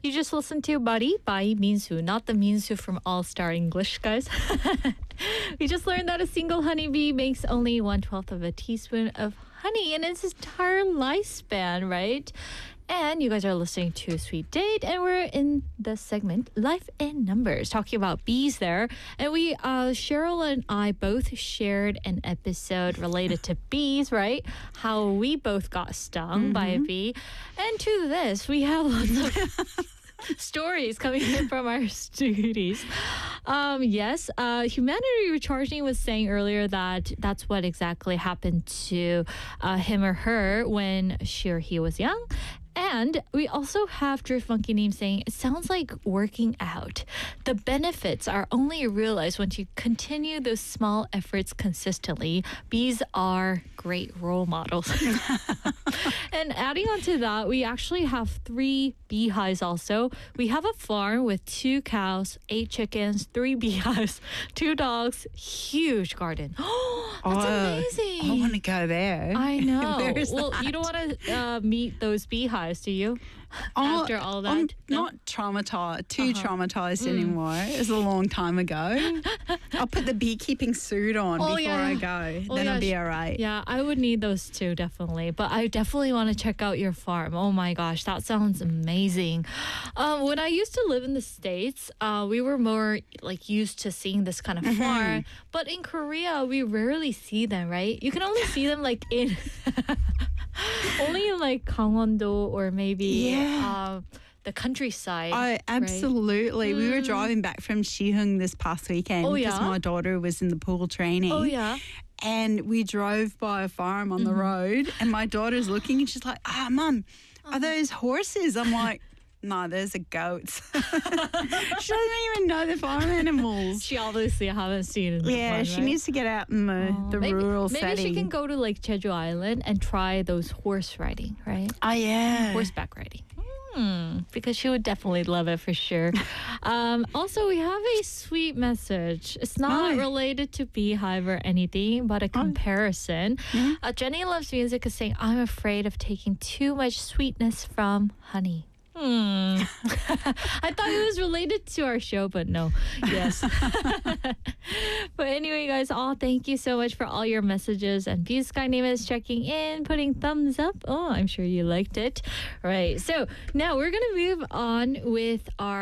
You just listened to Buddy by Minsu, not the Minsu from All Star English, guys. We just learned that a single honeybee makes only 1/12 of a teaspoon of honey in its entire lifespan, right? And you guys are listening to Sweet Date, and we're in the segment Life in Numbers, talking about bees there. And we, Cheryl and I both shared an episode related to bees, right? How we both got stung by a bee. And to this, we have lots of stories coming in from our students. Yes, Humanity Recharging was saying earlier that that's what exactly happened to him or her when she or he was young. And we also have Drift Monkey Name saying, it sounds like working out. The benefits are only realized once you continue those small efforts consistently. Bees are great role models. And adding on to that, we actually have 3 beehives also. We have a farm with 2 cows, 8 chickens, 3 beehives, 2 dogs, huge garden. That's amazing. I want to go there. I know. Where is Well, that? you don't want to meet those beehives, do you? After all that? I'm No? not traumatized anymore. It was a long time ago. I'll put the beekeeping suit on before I go. Then I'll be all right. Yeah, I would need those too, definitely. But I definitely want to check out your farm. Oh my gosh, that sounds amazing. When I used to live in the States, we were more like used to seeing this kind of farm. But in Korea, we rarely see them, right? You can only see them like in... only in like Gangwon-do or maybe the countryside. Oh, absolutely. We were driving back from Sihung this past weekend because my daughter was in the pool training. Oh, yeah. And we drove by a farm on the road, and my daughter's looking and she's like, Mum, are those horses? I'm like, no, those are goats. She doesn't even know the farm animals. She obviously haven't seen it. Yeah, before, she right? needs to get out in the rural setting. Maybe she can go to like Jeju Island and try those horse riding, right? Oh, yeah. Horseback riding. Because she would definitely love it for sure. Also, we have a sweet message. It's not related to Beehive or anything, but a comparison. Jenny Loves Music is saying, I'm afraid of taking too much sweetness from honey. I thought it was related to our show, but no. Yes. But anyway, guys, thank you so much for all your messages. And View Sky Name is checking in, putting thumbs up. Oh, I'm sure you liked it. Right. So now we're going to move on with our